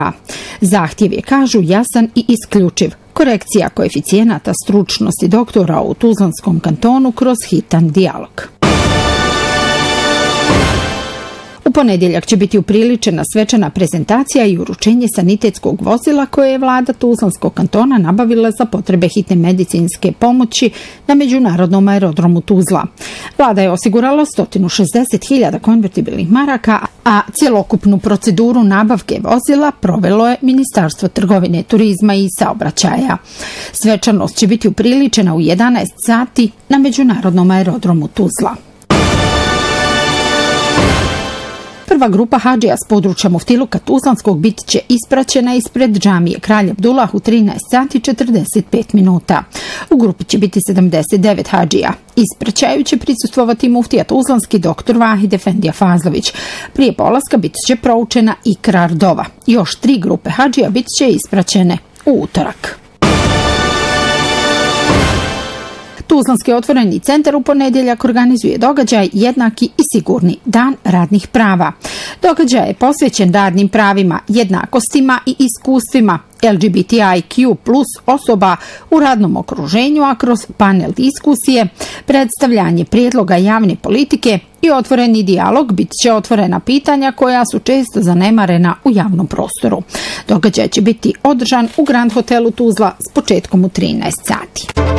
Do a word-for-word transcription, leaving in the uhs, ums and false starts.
Zahtjev je, kažu, jasan i isključiv. Korekcija koeficijenata stručnosti doktora u Tuzlanskom kantonu kroz hitan dijalog. U ponedjeljak će biti upriličena svečana prezentacija i uručenje sanitetskog vozila koje je vlada Tuzlanskog kantona nabavila za potrebe hitne medicinske pomoći na međunarodnom aerodromu Tuzla. Vlada je osigurala sto šezdeset hiljada konvertibilnih maraka, a cjelokupnu proceduru nabavke vozila provelo je Ministarstvo trgovine, turizma i saobraćaja. Svečanost će biti upriličena u jedanaest sati na međunarodnom aerodromu Tuzla. Prva grupa hadžija s područja Muftiluka Tuzlanskog bit će ispraćena ispred džamije Kralj Abdullah u trinaest sati i četrdeset pet minuta. U grupi će biti sedamdeset devet hadžija. Ispraćaju će prisustvovati muftija Tuzlanski doktor Vahid Efendija Fazlović. Prije polaska bit će proučena ikrar dova. Još tri grupe hadžija bit će ispraćene u utorak. Tuzlanski otvoreni centar u ponedjeljak organizuje događaj Jednaki i sigurni dan radnih prava. Događaj je posvećen radnim pravima, jednakostima i iskustvima L G B T I Q plus osoba u radnom okruženju, a kroz panel diskusije, predstavljanje prijedloga javne politike i otvoreni dijalog bit će otvorena pitanja koja su često zanemarena u javnom prostoru. Događaj će biti održan u Grand hotelu Tuzla s početkom u trinaest sati.